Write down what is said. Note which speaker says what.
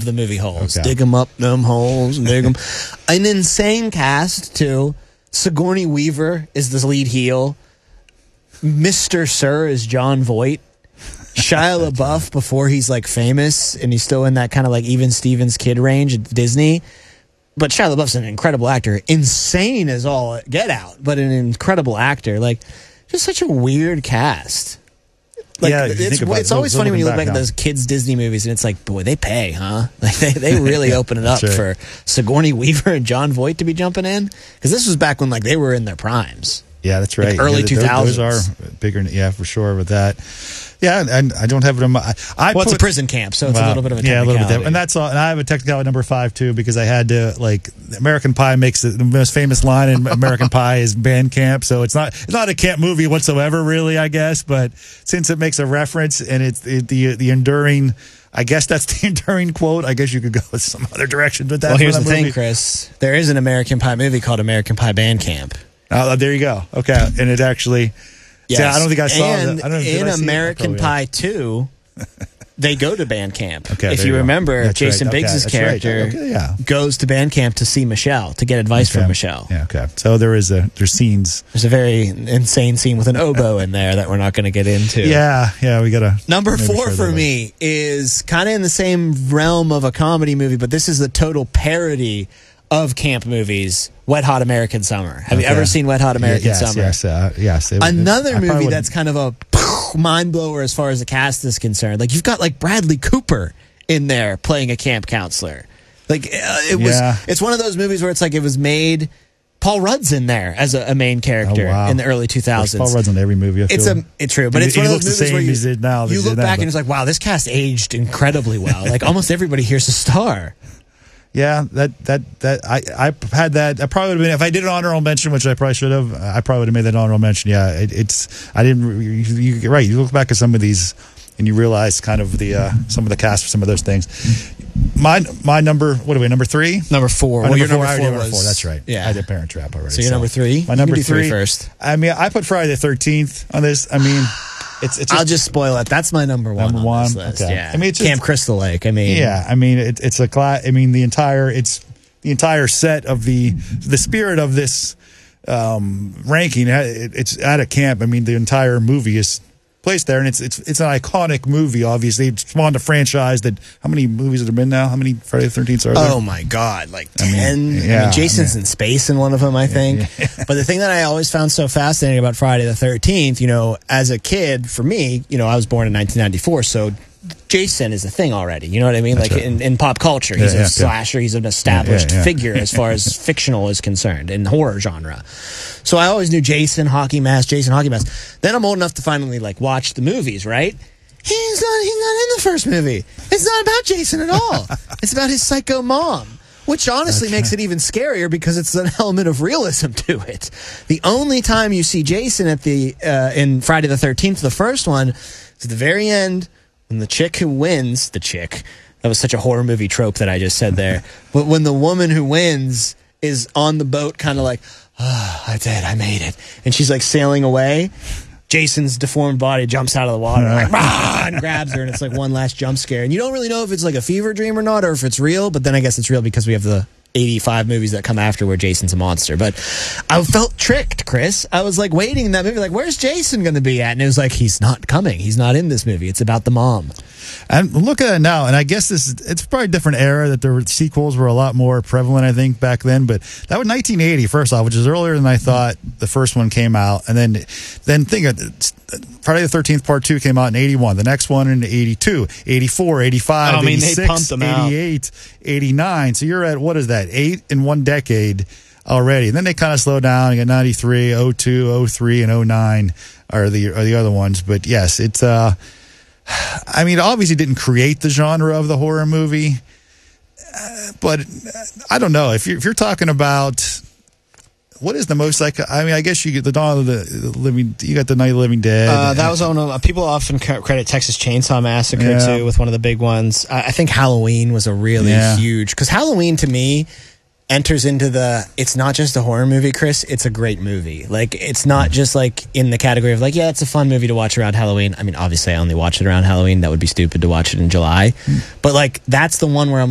Speaker 1: the movie Holes.
Speaker 2: Okay.
Speaker 1: Dig 'em up, them holes, dig 'em. An insane cast, too. Sigourney Weaver is the lead heel. Mr. Sir is John Voight. Shia LaBeouf, before he's like famous, and he's still in that kind of like even Stevens kid range at Disney. But Shia LaBeouf's an incredible actor. Insane as all get out, but an incredible actor. Like, just such a weird cast. Like,
Speaker 2: yeah,
Speaker 1: it's always funny when you look back at those kids' Disney movies, and it's like, boy, they pay, huh? Like, they really open it up for Sigourney Weaver and John Voight to be jumping in. Because this was back when like they were in their primes.
Speaker 2: Yeah, that's right.
Speaker 1: Like early 2000s.
Speaker 2: Those are bigger, yeah, for sure with that. Yeah, and I don't have it on my...
Speaker 1: It's a prison camp, so it's a little bit of a technicality.
Speaker 2: Yeah, a little bit. And that's all. And I have a technicality number 5, too, because I had to, like, American Pie makes the most famous line in American Pie is band camp, so it's not a camp movie whatsoever, really, I guess, but since it makes a reference and it's the enduring... I guess that's the enduring quote. I guess you could go with some other direction with that.
Speaker 1: Well, here's the thing, Chris. There is an American Pie movie called American Pie Band Camp.
Speaker 2: Oh, there you go. Okay. And it actually...
Speaker 1: Yes.
Speaker 2: Yeah, I don't think I saw
Speaker 1: and
Speaker 2: that.
Speaker 1: In American Pie 2, they go to band camp.
Speaker 2: Okay,
Speaker 1: if you remember,
Speaker 2: that's
Speaker 1: Jason
Speaker 2: right.
Speaker 1: Biggs' character goes to band camp to see Michelle, to get advice from Michelle.
Speaker 2: Yeah, okay. So there's scenes.
Speaker 1: There's a very insane scene with an oboe in there that we're not going to get into.
Speaker 2: Yeah, we got to...
Speaker 1: Number 4 for me is kind of in the same realm of a comedy movie, but this is the total parody of camp movies, Wet Hot American Summer. Have you ever seen Wet Hot American Summer?
Speaker 2: Yes.
Speaker 1: Another movie that's kind of a mind blower as far as the cast is concerned. Like, you've got like Bradley Cooper in there playing a camp counselor. Like, it's one of those movies where it's like it was made. Paul Rudd's in there as a main character in the early 2000s.
Speaker 2: Paul Rudd's in every movie.
Speaker 1: It's true, but it's one of those movies where you look back and it's like, wow, this cast aged incredibly well. Like, almost everybody here's a star.
Speaker 2: Yeah, I had that. I probably would have been, if I did an honorable mention, which I probably should have. I probably would have made that honorable mention. Yeah, I didn't. You're right. You look back at some of these, and you realize kind of some of the cast for some of those things. My number. What are we? Number 3.
Speaker 1: Number 4.
Speaker 2: Well,
Speaker 1: your
Speaker 2: number
Speaker 1: 4
Speaker 2: was 4. That's right.
Speaker 1: Yeah,
Speaker 2: I did Parent Trap already.
Speaker 1: So your number 3.
Speaker 2: My number 3
Speaker 1: first.
Speaker 2: I mean, I put Friday the 13th on this. I mean.
Speaker 1: I'll just spoil it. That's my number 1 on this list.
Speaker 2: Okay.
Speaker 1: Yeah.
Speaker 2: I mean, it's just,
Speaker 1: Camp Crystal Lake. I mean,
Speaker 2: yeah. I mean, it's a class. I mean, the entire set of the spirit of this ranking. It's at a camp. I mean, the entire movie is placed there, and it's an iconic movie. Obviously, it spawned a franchise. That how many movies have there been now? How many Friday the 13th are there?
Speaker 1: Oh my God, like 10. I mean, Jason's in space in one of them, I think. Yeah. But the thing that I always found so fascinating about Friday the 13th, you know, as a kid, for me, you know, I was born in 1994, so Jason is a thing already. You know what I mean? That's like right. in pop culture, he's a slasher. He's an established figure as far as fictional is concerned in horror genre. So I always knew Jason, Hockey Mask. Then I'm old enough to finally like watch the movies, right? He's not in the first movie. It's not about Jason at all. It's about his psycho mom. Which honestly makes it even scarier because it's an element of realism to it. The only time you see Jason at in Friday the 13th, the first one, is at the very end when the chick who wins, that was such a horror movie trope that I just said there, but when the woman who wins is on the boat kind of like, I did, I made it. And she's like sailing away. Jason's deformed body jumps out of the water like, and grabs her, and it's like one last jump scare. And you don't really know if it's like a fever dream or not, or if it's real, but then I guess it's real because we have the 85 movies that come after where Jason's a monster. But I felt tricked, Chris. I was like waiting in that movie, like, where's Jason going to be at? And it was like, he's not coming. He's not in this movie. It's about the mom.
Speaker 2: And look at it now, and I guess it's probably a different era that the sequels were a lot more prevalent, I think, back then. But that was 1980, first off, which is earlier than I thought the first one came out. And then think of it, Friday the 13th Part 2 came out in 81. The next one in 82, 84, 85, 86,
Speaker 1: they pumped them
Speaker 2: 88, 89. So you're at, what is that, 8 in one decade already. And then they kind of slow down. You got 93, 02, 03, and 09 are the other ones. But yes, it's... I mean, it obviously didn't create the genre of the horror movie, but I don't know if you're talking about what is the most like. I mean, I guess you get the Dawn of the Living. You got the Night of the Living Dead.
Speaker 1: That was on. People often credit Texas Chainsaw Massacre too with one of the big ones. I think Halloween was a really huge, because Halloween to me enters into it's not just a horror movie, Chris, it's a great movie. Like, it's not just like in the category of like, yeah, it's a fun movie to watch around Halloween. I mean, obviously I only watch it around Halloween. That would be stupid to watch it in July. But like, that's the one where I'm